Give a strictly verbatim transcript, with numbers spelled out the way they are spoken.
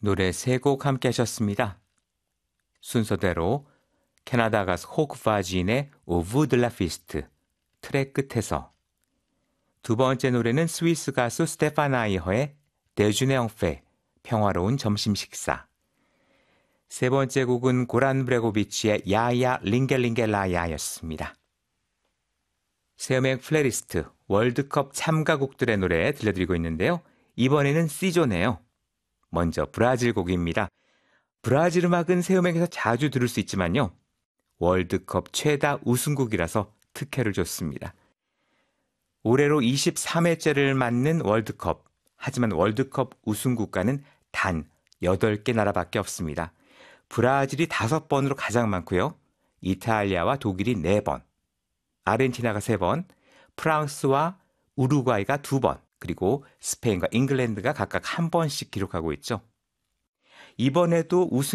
노래 세 곡 함께 하셨습니다. 순서대로 캐나다 가수 호크 바진의 오브 드 라 피스트 트랙 끝에서, 두 번째 노래는 스위스 가수 스테판 아이허의 데주네 엉페 평화로운 점심 식사, 세 번째 곡은 고란 브레고비치의 야야 링겔링겔라야였습니다. 세음의 플레이리스트 월드컵 참가국들의 노래 들려드리고 있는데요. 이번에는 C조네요. 먼저 브라질 곡입니다. 브라질 음악은 세음에서 자주 들을 수 있지만요, 월드컵 최다 우승국이라서 특혜를 줬습니다. 올해로 이십삼 회째를 맞는 월드컵, 하지만 월드컵 우승 국가는 단 여덟 개 나라밖에 없습니다. 브라질이 다섯 번으로 가장 많고요, 이탈리아와 독일이 네 번, 아르헨티나가 세 번, 프랑스와 우루과이가 두 번, 그리고 스페인과 잉글랜드가 각각 한 번씩 기록하고 있죠. 이번에도 우승